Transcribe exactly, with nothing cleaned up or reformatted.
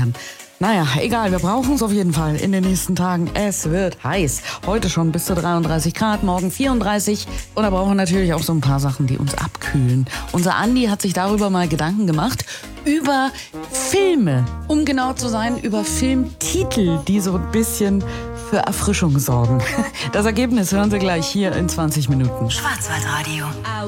kann. Naja, egal, wir brauchen es auf jeden Fall in den nächsten Tagen. Es wird heiß. Heute schon bis zu dreiunddreißig Grad, morgen vierunddreißig. Und da brauchen wir natürlich auch so ein paar Sachen, die uns abkühlen. Unser Andi hat sich darüber mal Gedanken gemacht, über Filme. Um genau zu sein, über Filmtitel, die so ein bisschen für Erfrischung sorgen. Das Ergebnis hören Sie gleich hier in zwanzig Minuten. Schwarzwaldradio.